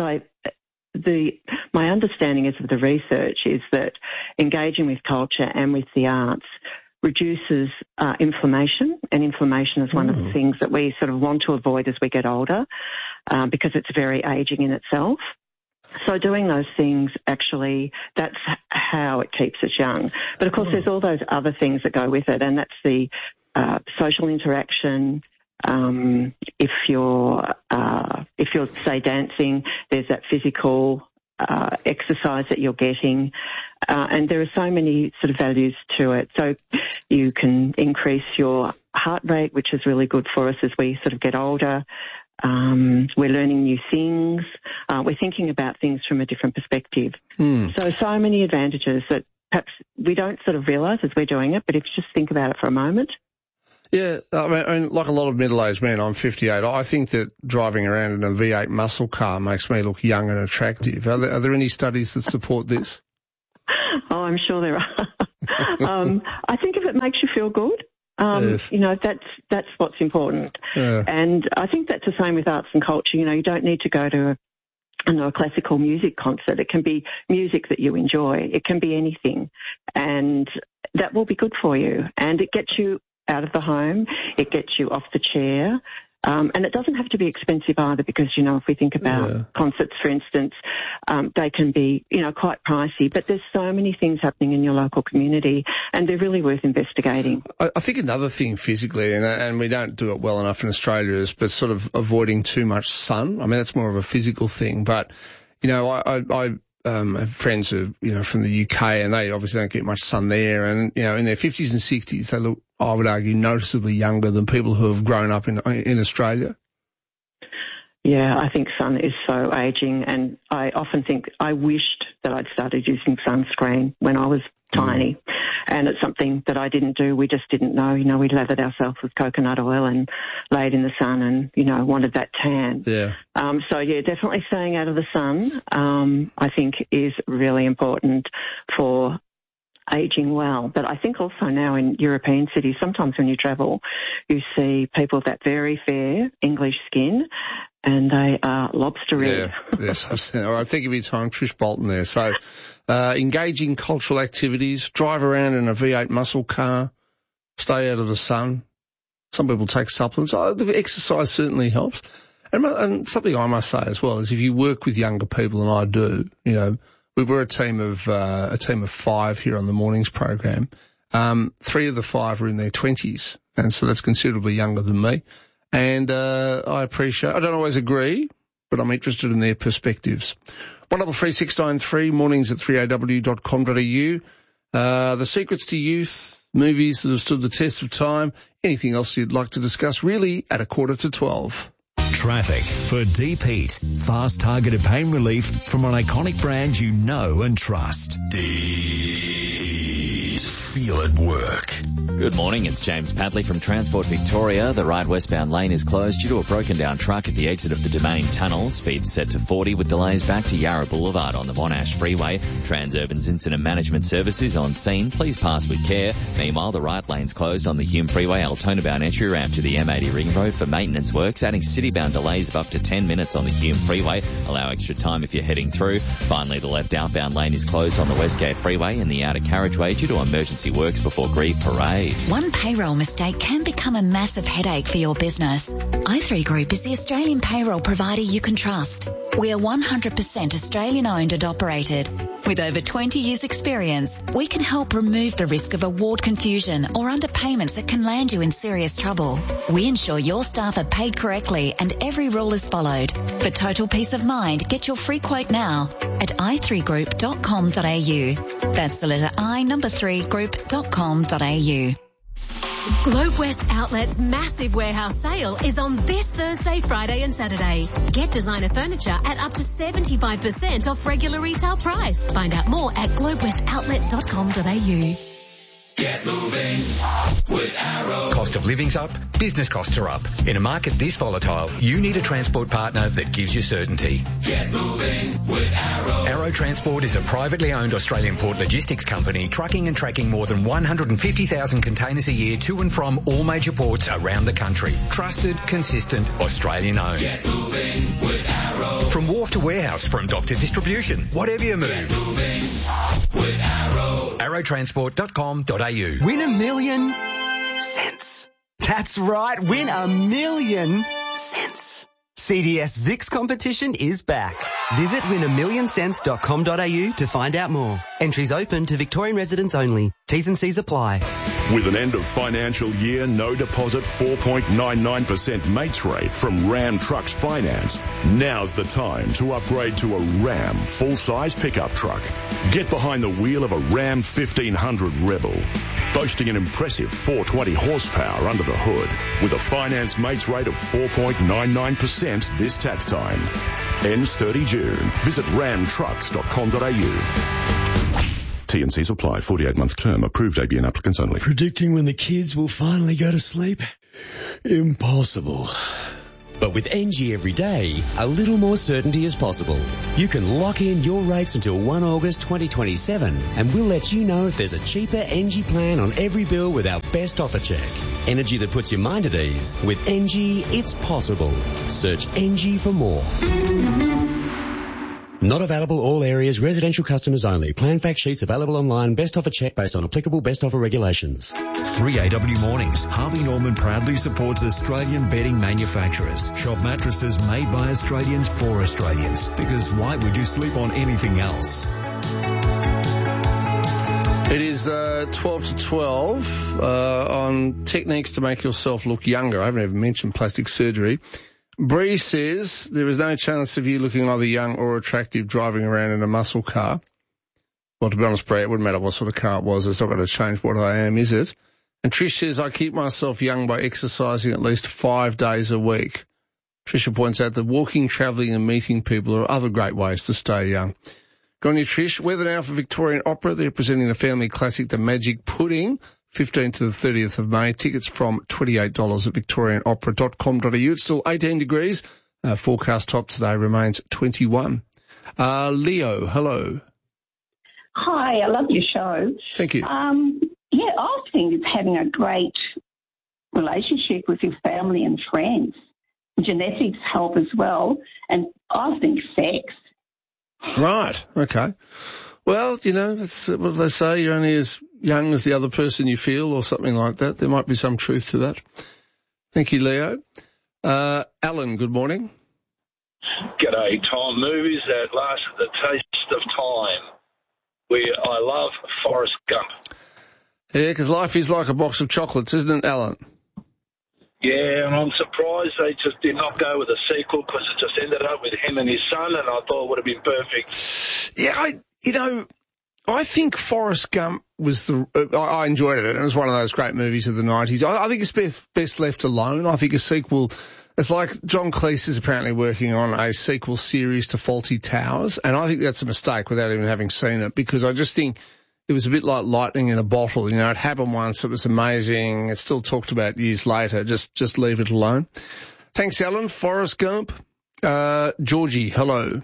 S24: my understanding of the research is that engaging with culture and with the arts reduces inflammation, and inflammation is one of the things that we sort of want to avoid as we get older because it's very ageing in itself. So doing those things, actually, that's how it keeps us young. But, of course, there's all those other things that go with it, and that's the social interaction. If you're, say, dancing, there's that physical exercise that you're getting. And there are so many sort of values to it. So you can increase your heart rate, which is really good for us as we sort of get older. We're learning new things. We're thinking about things from a different perspective. So many advantages that perhaps we don't sort of realise as we're doing it, but if you just think about it for a moment.
S1: Yeah, I mean, like a lot of middle-aged men, I'm 58. I think that driving around in a V8 muscle car makes me look young and attractive. Are there any studies that support this?
S24: Oh, I'm sure there are. I think if it makes you feel good,
S1: yes.
S24: you know, that's what's important.
S1: Yeah.
S24: And I think that's the same with arts and culture. You know, you don't need to go to a classical music concert. It can be music that you enjoy. It can be anything. And that will be good for you. And it gets you out of the home. It gets you off the chair. And it doesn't have to be expensive either because, you know, if we think about concerts, for instance, they can be, you know, quite pricey. But there's so many things happening in your local community and they're really worth investigating.
S1: I think another thing physically, and we don't do it well enough in Australia, is but sort of avoiding too much sun. I mean, that's more of a physical thing. But, you know, I have friends who, you know, from the UK and they obviously don't get much sun there. And, you know, in their 50s and 60s, they look, I would argue, noticeably younger than people who have grown up in Australia.
S24: Yeah, I think sun is so ageing, and I often think I wished that I'd started using sunscreen when I was tiny, and it's something that I didn't do. We just didn't know. You know, we lathered ourselves with coconut oil and laid in the sun and, you know, wanted that tan.
S1: Yeah.
S24: So, yeah, definitely staying out of the sun, I think is really important for ageing well. But I think also now in European cities, sometimes when you travel, you see people with that very fair English skin and they are lobster red.
S1: Yeah, yes, I've seen. All right, thank you for your time, Trish Bolton there. So, engaging cultural activities, drive around in a V8 muscle car, stay out of the sun. Some people take supplements. The exercise certainly helps. And something I must say as well is if you work with younger people, and I do, you know, we were a team of 5 here on the mornings program. 3 of the 5 are in their 20s, and so that's considerably younger than me. And I don't always agree, but I'm interested in their perspectives. 133693, mornings at 3aw.com.au. The secrets to youth, movies that have stood the test of time, anything else you'd like to discuss, really at 11:45.
S4: Traffic for Deep Heat. Fast targeted pain relief from an iconic brand you know and trust. Deep Heat. Feel it work.
S8: Good morning, it's James Padley from Transport Victoria. The right westbound lane is closed due to a broken down truck at the exit of the Domain Tunnel. Speed set to 40 with delays back to Yarra Boulevard on the Monash Freeway. Transurban's Incident Management Service is on scene. Please pass with care. Meanwhile, the right lane's closed on the Hume Freeway Altona-bound entry ramp to the M80 Ring Road for maintenance works, adding city-bound delays of up to 10 minutes on the Hume Freeway. Allow extra time if you're heading through. Finally, the left outbound lane is closed on the Westgate Freeway and the outer carriageway due to emergency works before Grieve Parade.
S18: One payroll mistake can become a massive headache for your business. i3 Group is the Australian payroll provider you can trust. We are 100% Australian owned and operated. With over 20 years experience, we can help remove the risk of award confusion or underpayments that can land you in serious trouble. We ensure your staff are paid correctly and every rule is followed. For total peace of mind, get your free quote now at i3group.com.au. That's the letter I, number 3, group.com.au.
S9: Globe West Outlet's massive warehouse sale is on this Thursday, Friday and Saturday. Get designer furniture at up to 75% off regular retail price. Find out more at globewestoutlet.com.au.
S3: Get moving with Arrow.
S10: Cost of living's up, business costs are up. In a market this volatile, you need a transport partner that gives you certainty.
S3: Get moving with Arrow.
S10: Arrow Transport is a privately owned Australian port logistics company trucking and tracking more than 150,000 containers a year to and from all major ports around the country. Trusted, consistent, Australian owned.
S3: Get moving with Arrow.
S10: From wharf to warehouse, from dock to distribution, whatever you move.
S3: Get moving with Arrow.
S10: Arrowtransport.com.au.
S11: Win $1 million cents. That's right, win $1 million cents. CDS VIX competition is back. Visit winamillionscents.com.au to find out more. Entries open to Victorian residents only. T's and C's apply.
S12: With an end of financial year, no deposit 4.99% mates rate from Ram Trucks Finance, now's the time to upgrade to a Ram full-size pickup truck. Get behind the wheel of a Ram 1500 Rebel, boasting an impressive 420 horsepower under the hood, with a finance mates rate of 4.99% this tax time. Ends 30 June. Visit ramtrucks.com.au. T&Cs apply. 48-month term. Approved ABN applicants only.
S13: Predicting when the kids will finally go to sleep? Impossible.
S14: But with NG every day, a little more certainty is possible. You can lock in your rates until 1 August 2027, and we'll let you know if there's a cheaper NG plan on every bill with our best offer check. Energy that puts your mind at ease. With NG, it's possible. Search NG for more. Not available all areas, residential customers only. Plan fact sheets available online. Best offer check based on applicable best offer regulations.
S4: 3AW Mornings. Harvey Norman proudly supports Australian bedding manufacturers. Shop mattresses made by Australians for Australians. Because why would you sleep on anything else?
S1: It is 12 to 12 on techniques to make yourself look younger. I haven't even mentioned plastic surgery. Bree says there is no chance of you looking either young or attractive driving around in a muscle car. Well, to be honest, Bree, it wouldn't matter what sort of car it was. It's not going to change what I am, is it? And Trish says, I keep myself young by exercising at least 5 days a week. Trisha points out that walking, travelling and meeting people are other great ways to stay young. Go on you, Trish. Weather now for Victorian Opera. They're presenting the family classic, The Magic Pudding, 15th to the 30th of May. Tickets from $28 at victorianopera.com.au. It's still 18 degrees. Forecast top today remains 21. Leo, hello.
S25: Hi, I love your show.
S1: Thank you.
S25: I think it's having a great relationship with your family and friends. Genetics help as well, and I think sex.
S1: Right, okay. Well, you know, that's what they say. You're only as young as the other person you feel, or something like that. There might be some truth to that. Thank you, Leo. Alan, good morning.
S26: G'day, Tom. Movies that lasted the taste of time. I love Forrest Gump.
S1: Yeah, because life is like a box of chocolates, isn't it, Alan?
S26: Yeah, and I'm surprised they just did not go with a sequel because it just ended up with him and his son, and I thought it would have been perfect.
S1: Yeah, I think Forrest Gump was I enjoyed it. It was one of those great movies of the 90s. I think it's best left alone. I think a sequel, it's like John Cleese is apparently working on a sequel series to Fawlty Towers, and I think that's a mistake without even having seen it, because I just think it was a bit like lightning in a bottle. You know, it happened once, it was amazing, it's still talked about years later. Just leave it alone. Thanks, Alan. Forrest Gump. Georgie, hello.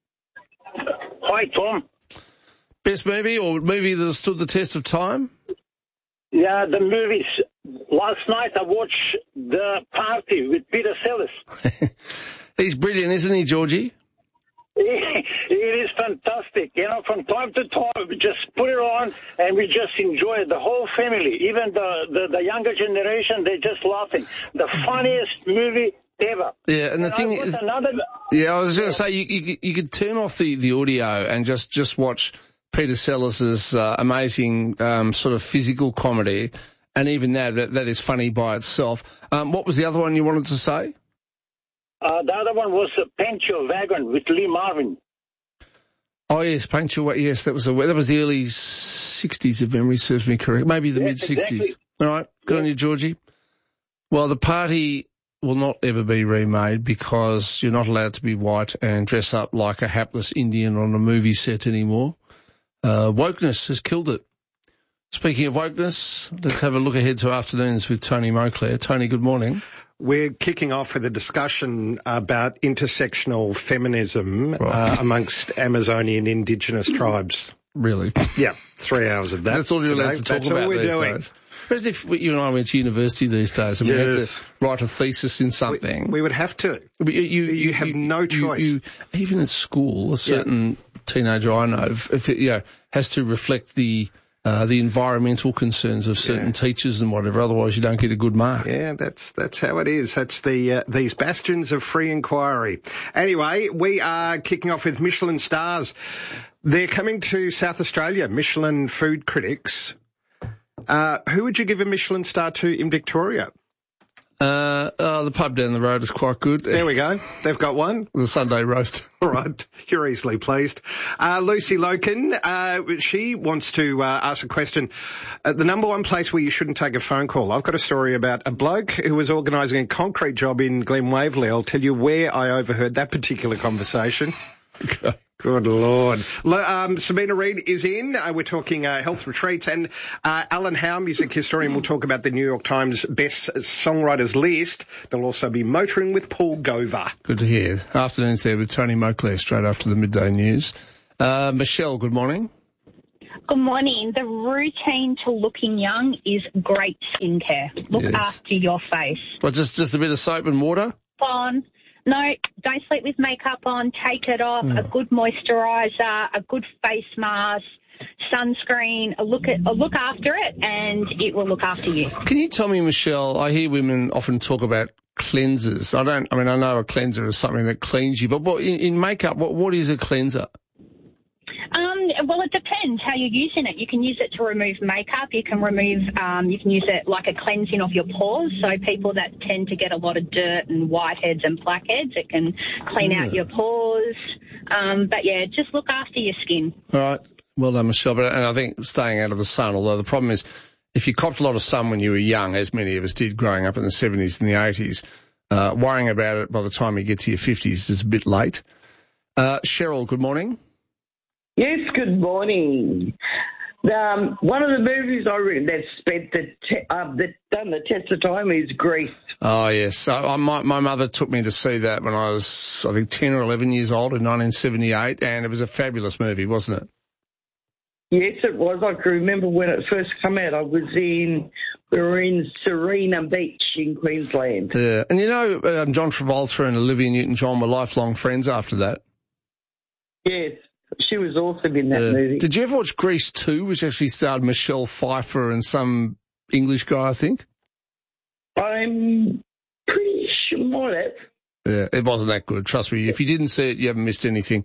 S27: Hi, Tom.
S1: Best movie or movie that has stood the test of time?
S27: Yeah, the movies. Last night I watched The Party with Peter Sellers.
S1: He's brilliant, isn't he, Georgie?
S27: It is fantastic. You know, from time to time, we just put it on and we just enjoy it. The whole family, even the younger generation, they're just laughing. The funniest movie ever.
S1: Yeah, and the thing is, I was going to say, you could turn off the audio and just watch Peter Sellers' amazing sort of physical comedy, and even that is funny by itself. What was the other one you wanted to say?
S27: The other one was Paint Your Wagon with Lee Marvin.
S1: Oh yes, Paint Your Wagon. Yes, that was the early 60s, if memory serves me correct. Maybe the mid 60s. Exactly. All right, good on you, Georgie. Well, The Party will not ever be remade because you're not allowed to be white and dress up like a hapless Indian on a movie set anymore. Wokeness has killed it. Speaking of wokeness, let's have a look ahead to afternoons with Tony Moclair. Tony, good morning.
S28: We're kicking off with a discussion about intersectional feminism amongst Amazonian indigenous tribes.
S1: Really?
S28: Yeah, 3 hours of that.
S1: That's all you're allowed to talk
S28: That's
S1: about
S28: all we're
S1: these
S28: doing.
S1: days. Whereas if you and I went to university these days and we had to write a thesis in something.
S28: We would have to. You have no choice.
S1: Even at school, a certain teenager I know, if it, has to reflect the the environmental concerns of certain teachers and whatever. Otherwise, you don't get a good mark.
S28: Yeah, that's how it is. That's these bastions of free inquiry. Anyway, we are kicking off with Michelin stars. They're coming to South Australia, Michelin food critics. Who would you give a Michelin star to in Victoria?
S1: The pub down the road is quite good.
S28: There we go. They've got one.
S1: The Sunday roast.
S28: All right. You're easily pleased. Lucy Loken, she wants to ask a question. The number one place where you shouldn't take a phone call. I've got a story about a bloke who was organising a concrete job in Glen Waverley. I'll tell you where I overheard that particular conversation.
S1: Okay.
S28: Good Lord. Sabina Reid is in. We're talking health retreats, and Alan Howe, music historian, will talk about the New York Times Best Songwriters list. There'll also be motoring with Paul Gover.
S1: Good to hear. Afternoons there with Tony Moclair straight after the midday news. Michelle, good morning.
S6: Good morning. The routine to looking young is great skincare. Look after your face.
S1: Well, just a bit of soap and water?
S6: On. No, don't sleep with makeup on. Take it off. A good moisturiser, a good face mask, sunscreen. Look after it, and it will look after you.
S1: Can you tell me, Michelle? I hear women often talk about cleansers. I know a cleanser is something that cleans you, but in makeup, what is a cleanser?
S6: Well, it depends how you're using it. You can use it to remove makeup. You can use it like a cleansing of your pores. So people that tend to get a lot of dirt and whiteheads and blackheads, it can clean out your pores. But yeah, just look after your skin.
S1: All right. Well done, Michelle. And I think staying out of the sun, although the problem is if you copped a lot of sun when you were young, as many of us did growing up in the 70s and the 80s, worrying about it by the time you get to your 50s is a bit late. Cheryl, good morning.
S15: Yes, good morning. One of the movies I read that done the test of time is Grease.
S1: Oh, yes. My mother took me to see that when I was, I think, 10 or 11 years old in 1978, and it was a fabulous movie, wasn't it?
S15: Yes, it was. I can remember when it first came out. We were in Serena Beach in Queensland.
S1: Yeah, and John Travolta and Olivia Newton-John were lifelong friends after that.
S15: Yes. She was awesome in that movie.
S1: Did you ever watch Grease 2, which actually starred Michelle Pfeiffer and some English guy, I think?
S15: I'm pretty sure that.
S1: Yeah, it wasn't that good. Trust me. If you didn't see it, you haven't missed anything.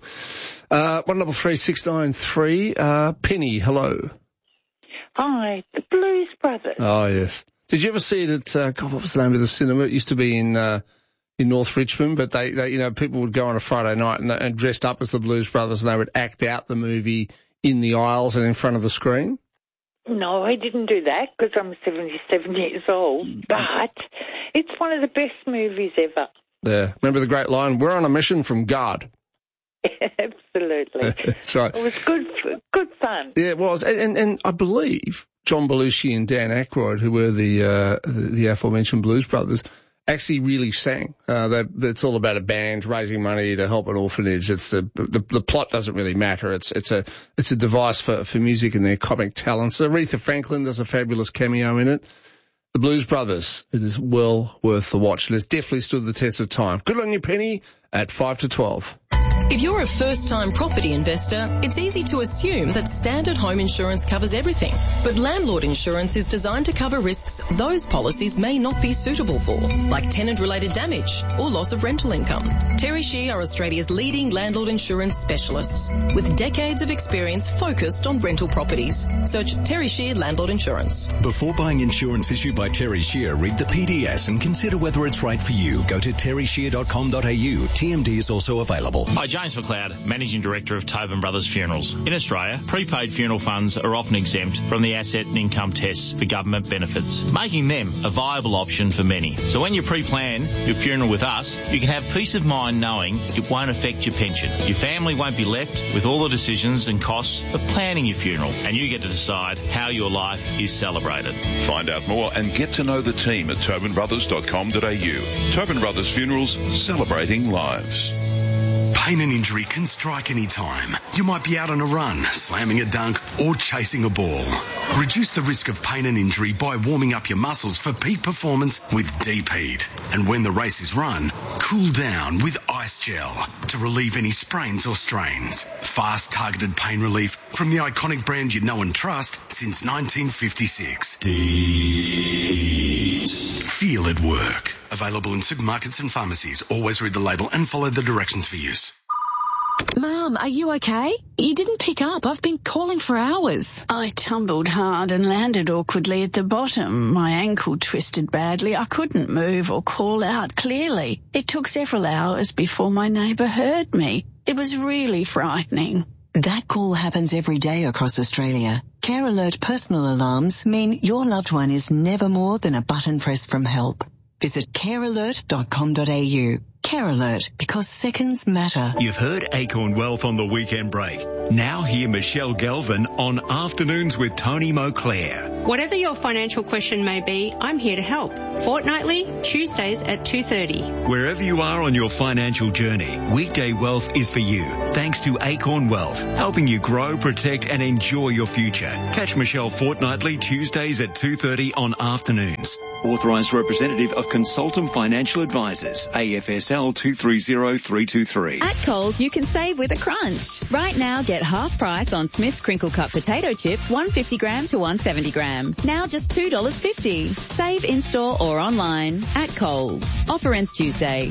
S1: 133693. Penny, hello.
S16: Hi, the Blues Brothers.
S1: Oh, yes. Did you ever see it at, what was the name of the cinema? It used to be in North Richmond, but they people would go on a Friday night and dressed up as the Blues Brothers, and they would act out the movie in the aisles and in front of the screen.
S16: No, I didn't do that because I'm 77 years old, but it's one of the best movies ever.
S1: Yeah. Remember the great line, "We're on a mission from God."
S16: Absolutely.
S1: That's right.
S16: It was good fun.
S1: Yeah, it was. And I believe John Belushi and Dan Aykroyd, who were the aforementioned Blues Brothers, actually really sang. It's all about a band raising money to help an orphanage. It's the plot doesn't really matter. It's a device for music and their comic talents. Aretha Franklin does a fabulous cameo in it. The Blues Brothers, it is well worth the watch. It has definitely stood the test of time. Good on you, Penny, at 5 to 12.
S17: If you're a first-time property investor, it's easy to assume that standard home insurance covers everything. But landlord insurance is designed to cover risks those policies may not be suitable for, like tenant-related damage or loss of rental income. Terry Shear are Australia's leading landlord insurance specialists, with decades of experience focused on rental properties. Search Terry Shear Landlord Insurance.
S4: Before buying insurance issued by Terry Shear, read the PDS and consider whether it's right for you. Go to terryshear.com.au. TMD is also available.
S19: Hi, James McLeod, Managing Director of Tobin Brothers Funerals. In Australia, prepaid funeral funds are often exempt from the asset and income tests for government benefits, making them a viable option for many. So when you pre-plan your funeral with us, you can have peace of mind knowing it won't affect your pension. Your family won't be left with all the decisions and costs of planning your funeral, and you get to decide how your life is celebrated.
S20: Find out more and get to know the team at tobinbrothers.com.au. Tobin Brothers Funerals, celebrating lives.
S2: Pain and injury can strike any time. You might be out on a run, slamming a dunk, or chasing a ball. Reduce the risk of pain and injury by warming up your muscles for peak performance with Deep Heat. And when the race is run, cool down with Ice Gel to relieve any sprains or strains. Fast, targeted pain relief from the iconic brand you know and trust since 1956. Deep Heat. Feel it work. Available in supermarkets and pharmacies. Always read the label and follow the directions for use.
S5: Mum, are you okay? You didn't pick up. I've been calling for hours.
S7: I tumbled hard and landed awkwardly at the bottom. My ankle twisted badly. I couldn't move or call out clearly. It took several hours before my neighbour heard me. It was really frightening.
S8: That call happens every day across Australia. Care Alert personal alarms mean your loved one is never more than a button press from help. Visit carealert.com.au. Care Alert, because seconds matter.
S4: You've heard Acorn Wealth on the weekend break. Now hear Michelle Galvin on Afternoons with Tony Moclair.
S21: Whatever your financial question may be, I'm here to help. Fortnightly, Tuesdays at 2:30.
S4: Wherever you are on your financial journey, Weekday Wealth is for you. Thanks to Acorn Wealth, helping you grow, protect and enjoy your future. Catch Michelle fortnightly Tuesdays at 2:30 on Afternoons. Authorised representative of Consultant Financial Advisors, AFSL 230323.
S22: At Coles, you can save with a crunch. Right now, get half price on Smith's Crinkle Cut potato chips, 150 gram to 170 gram. Now just $2.50. Save in-store or online at Coles. Offer ends Tuesday.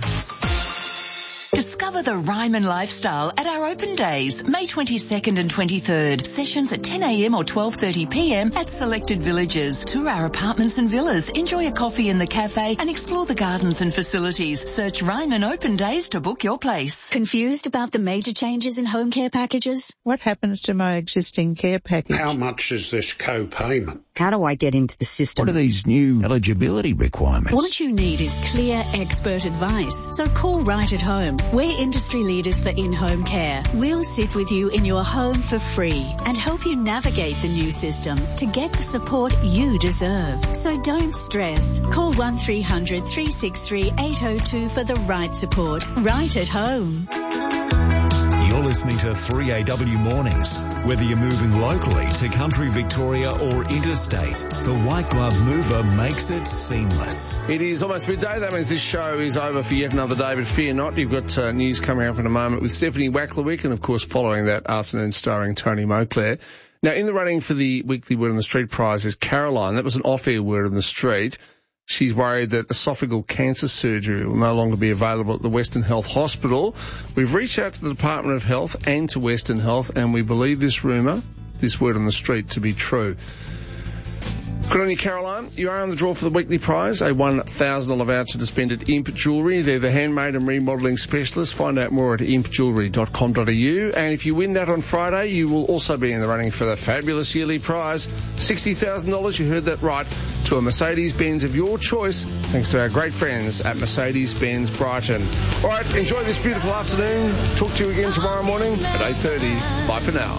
S23: Discover the Ryman lifestyle at our open days, May 22nd and 23rd. Sessions at 10 a.m. or 12:30 p.m. at selected villages. Tour our apartments and villas, enjoy a coffee in the cafe and explore the gardens and facilities. Search Ryman Open Days to book your place.
S7: Confused about the major changes in home care packages?
S24: What happens to my existing care package?
S29: How much is this co-payment?
S7: How do I get into the system?
S30: What are these new eligibility requirements?
S7: What you need is clear expert advice. So call Right at Home. We're industry leaders for in-home care. We'll sit with you in your home for free and help you navigate the new system to get the support you deserve. So don't stress. Call 1300 363 802 for the right support. Right at Home.
S4: You're listening to 3AW Mornings. Whether you're moving locally to country Victoria or interstate, the White Glove Mover makes it seamless.
S1: It is almost midday. That means this show is over for yet another day, but fear not. You've got news coming up in a moment with Stephanie Wacklewick and, of course, following that afternoon starring Tony Moclair. Now, in the running for the weekly Word on the Street prize is Caroline. That was an off-air Word on the Street. She's worried that esophageal cancer surgery will no longer be available at the Western Health Hospital. We've reached out to the Department of Health and to Western Health, and we believe this rumour, this Word on the Street, to be true. Good on you, Caroline. You are on the draw for the weekly prize, a $1,000 voucher to spend at Imp Jewellery. They're the handmade and remodelling specialists. Find out more at impjewellery.com.au. And if you win that on Friday, you will also be in the running for the fabulous yearly prize, $60,000. You heard that right, to a Mercedes-Benz of your choice, thanks to our great friends at Mercedes-Benz Brighton. All right, enjoy this beautiful afternoon. Talk to you again tomorrow morning at 8:30. Bye for now.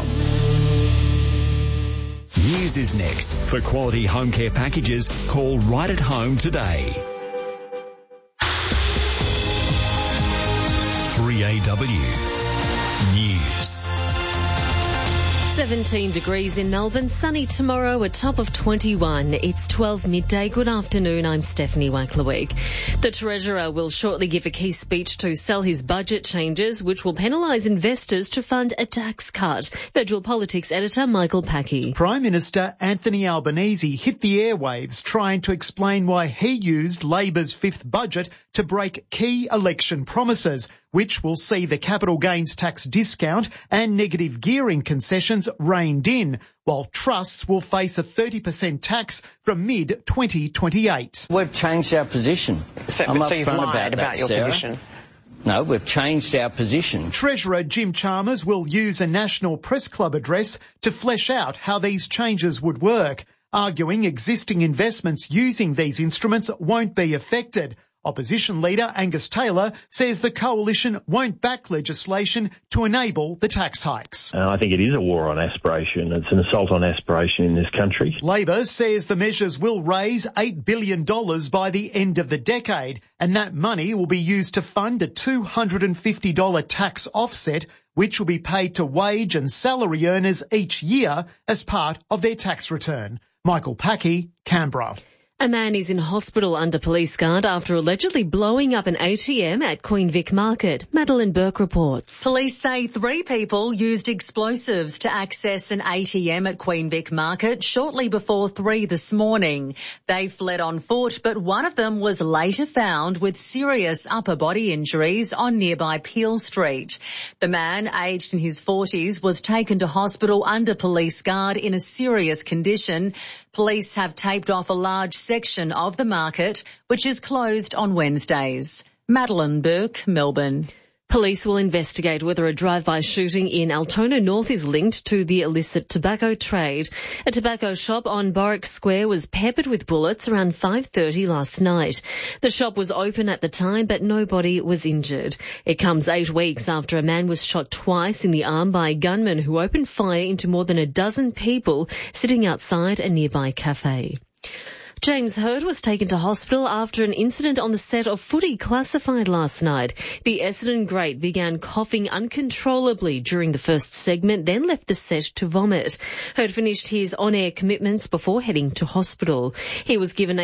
S4: News is next. For quality home care packages, call Right at Home today. 3AW News.
S31: 17 degrees in Melbourne, sunny tomorrow, a top of 21. It's 12 midday. Good afternoon, I'm Stephanie Wacklewick. The Treasurer will shortly give a key speech to sell his budget changes, which will penalise investors to fund a tax cut. Federal Politics Editor Michael Packey.
S32: Prime Minister Anthony Albanese hit the airwaves trying to explain why he used Labor's fifth budget to break key election promises, which will see the capital gains tax discount and negative gearing concessions reined in, while trusts will face a 30% tax from mid-2028.
S33: We've changed our position.
S34: So you've lied about your position?
S33: No, we've changed our position.
S32: Treasurer Jim Chalmers will use a National Press Club address to flesh out how these changes would work, arguing existing investments using these instruments won't be affected. Opposition leader Angus Taylor says the coalition won't back legislation to enable the tax hikes.
S3: I think it is a war on aspiration. It's an assault on aspiration in this country.
S32: Labor says the measures will raise $8 billion by the end of the decade, and that money will be used to fund a $250 tax offset, which will be paid to wage and salary earners each year as part of their tax return. Michael Packey, Canberra.
S31: A man is in hospital under police guard after allegedly blowing up an ATM at Queen Vic Market. Madeline Burke reports.
S6: Police say 3 people used explosives to access an ATM at Queen Vic Market shortly before 3 this morning. They fled on foot, but one of them was later found with serious upper body injuries on nearby Peel Street. The man, aged in his 40s, was taken to hospital under police guard in a serious condition. Police have taped off a large section of the market, which is closed on Wednesdays. Madeline Burke, Melbourne.
S31: Police will investigate whether a drive-by shooting in Altona North is linked to the illicit tobacco trade. A tobacco shop on Borwick Square was peppered with bullets around 5:30 last night. The shop was open at the time, but nobody was injured. It comes 8 weeks after a man was shot twice in the arm by gunmen who opened fire into more than a dozen people sitting outside a nearby cafe. James Hird was taken to hospital after an incident on the set of Footy Classified last night. The Essendon great began coughing uncontrollably during the first segment, then left the set to vomit. Hird finished his on-air commitments before heading to hospital. He was given